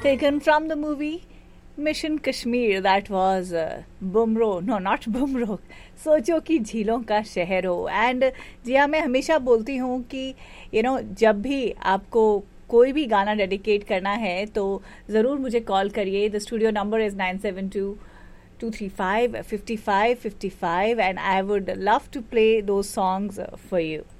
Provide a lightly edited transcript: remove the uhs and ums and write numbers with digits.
taken from the movie Mission Kashmir. That was Bumro. No, not Bumro. सोचो कि झीलों का शहर हो. एंड जी हाँ, मैं हमेशा बोलती हूँ कि जब भी आपको कोई भी गाना डेडिकेट करना है तो ज़रूर मुझे कॉल करिए. The studio number is 972-235-5555 and I would love to play those songs for you.